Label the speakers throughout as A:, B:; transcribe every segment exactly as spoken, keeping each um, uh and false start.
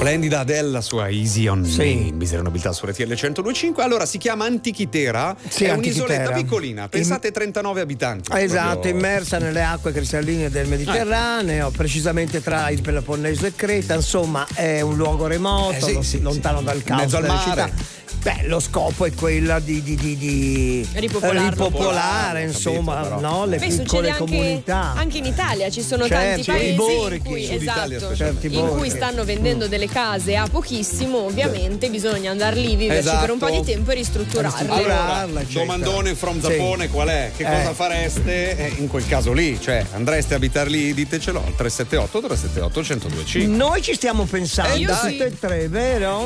A: Splendida della sua Easy on
B: Sì.
A: Me, Miseria e Nobiltà su R T L centodue e cinque. Allora si chiama Antichitera,
B: Sì,
A: è
B: Antichitera.
A: un'isoletta piccolina, pensate trentanove abitanti.
B: Esatto,
A: proprio-
B: immersa nelle acque cristalline del Mediterraneo, precisamente tra il Peloponneso e Creta. Insomma, è un luogo remoto,
A: Eh sì,
B: lo-
A: sì,
B: lontano
A: sì.
B: dal
A: In
B: caos
A: mezzo al
B: delle
A: mare.
B: città. Beh, lo scopo è quello di, di, di, di
C: Ripopolarlo.
B: ripopolare,
A: Ho
B: insomma,
A: capito, però.
B: no? Le
C: Poi
B: piccole
C: succede anche,
B: comunità.
C: anche in Italia, ci sono
B: Certo,
C: tanti
B: i
C: paesi
B: borghi.
C: in cui,
A: Sud Italia
C: esatto,
B: Certi
C: in
B: borghi.
C: cui stanno vendendo delle case a pochissimo, ovviamente bisogna andare lì, viverci
A: Esatto.
C: per un po' di tempo e ristrutturarle.
A: Allora,
B: Parla, eccetera.
A: domandone from
B: Sì.
A: Giappone qual è? Che
B: Eh.
A: cosa fareste eh, in quel caso lì? Cioè, andreste a abitare lì? Ditecelo al tre sette otto tre sette otto uno zero due cinque.
B: Noi ci stiamo pensando,
A: Eh, io
B: tutte
C: sì.
B: e tre, vero?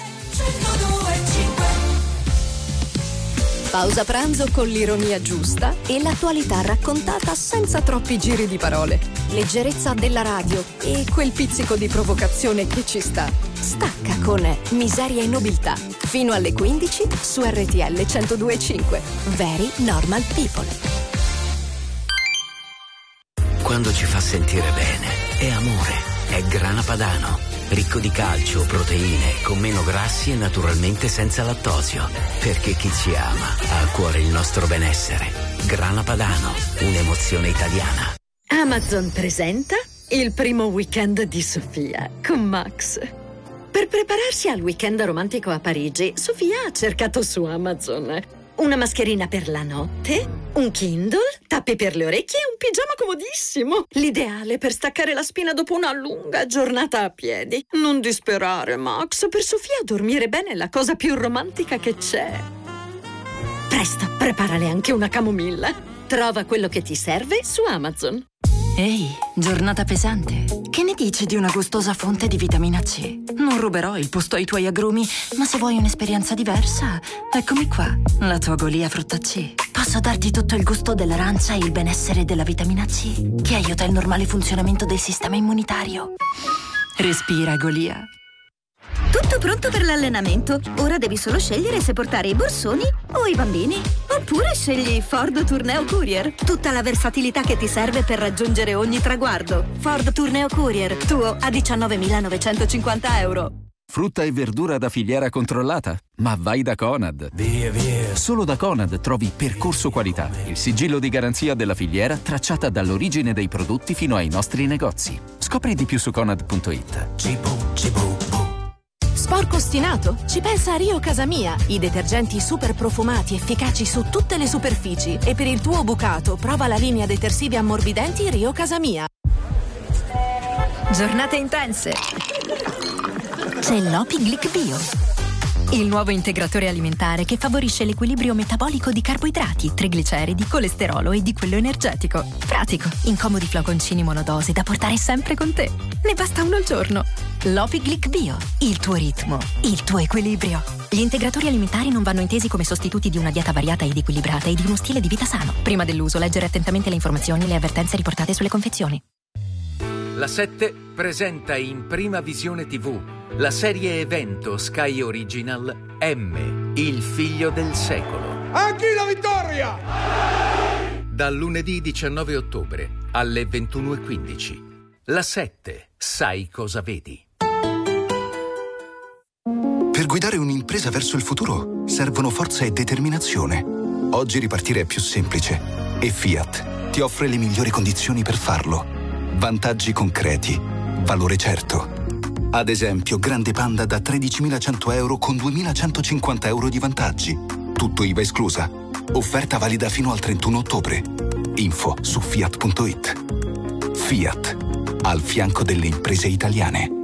D: Pausa pranzo con l'ironia giusta e l'attualità raccontata senza troppi giri di parole. Leggerezza della radio e quel pizzico di provocazione che ci sta. Stacca con Miseria e Nobiltà fino alle quindici su R T L centodue e cinque. Very Normal People.
E: Quando ci fa sentire bene, è amore, è Grana Padano. Ricco di calcio, proteine, con meno grassi e naturalmente senza lattosio. Perché chi ci ama ha a cuore il nostro benessere. Grana Padano, un'emozione italiana.
F: Amazon presenta il primo weekend di Sofia con Max. Per prepararsi al weekend romantico a Parigi, Sofia ha cercato su Amazon una mascherina per la notte, un Kindle, tappi per le orecchie e un pigiama comodissimo. L'ideale per staccare la spina dopo una lunga giornata a piedi. Non disperare, Max. Per Sofia dormire bene è la cosa più romantica che c'è. Presto, preparale anche una camomilla. Trova quello che ti serve su Amazon.
G: Ehi, giornata pesante. Che ne dici di una gustosa fonte di vitamina C? Non ruberò il posto ai tuoi agrumi, ma se vuoi un'esperienza diversa, eccomi qua, la tua Golia frutta C. Posso darti tutto il gusto dell'arancia e il benessere della vitamina C, che aiuta il normale funzionamento del sistema immunitario. Respira, Golia.
H: Tutto pronto per l'allenamento. Ora devi solo scegliere se portare i borsoni o i bambini. Oppure scegli Ford Tourneo Courier. Tutta la versatilità che ti serve per raggiungere ogni traguardo. Ford Tourneo Courier, tuo a diciannovemilanovecentocinquanta euro.
I: Frutta e verdura da filiera controllata? Ma vai da Conad! Via, via! Solo da Conad trovi Percorso Qualità, il sigillo di garanzia della filiera tracciata dall'origine dei prodotti fino ai nostri negozi. Scopri di più su conad punto it.
J: Sporco ostinato? Ci pensa Rio Casamia, i detergenti super profumati efficaci su tutte le superfici. E per il tuo bucato prova la linea detersivi ammorbidenti Rio Casamia.
D: Giornate intense. C'è l'Opi Glic Bio, il nuovo integratore alimentare che favorisce l'equilibrio metabolico di carboidrati, trigliceridi, colesterolo e di quello energetico. Pratico, in comodi flaconcini monodose da portare sempre con te. Ne basta uno al giorno. L'Opi Glic Bio, il tuo ritmo, il tuo equilibrio. Gli integratori alimentari non vanno intesi come sostituti di una dieta variata ed equilibrata e di uno stile di vita sano. Prima dell'uso, leggere attentamente le informazioni e le avvertenze riportate sulle confezioni.
K: La sette presenta in prima visione tivù la serie evento Sky Original M, il figlio del secolo.
L: Anche la vittoria!
K: Dal lunedì diciannove ottobre alle ventuno e quindici. La sette, sai cosa vedi?
M: Per guidare un'impresa verso il futuro servono forza e determinazione. Oggi ripartire è più semplice e Fiat ti offre le migliori condizioni per farlo. Vantaggi concreti, valore certo. Ad esempio, Grande Panda da tredicimilacento euro con duemilacentocinquanta euro di vantaggi. Tutto I V A esclusa. Offerta valida fino al trentuno ottobre. Info su fiat punto it. Fiat, al fianco delle imprese italiane.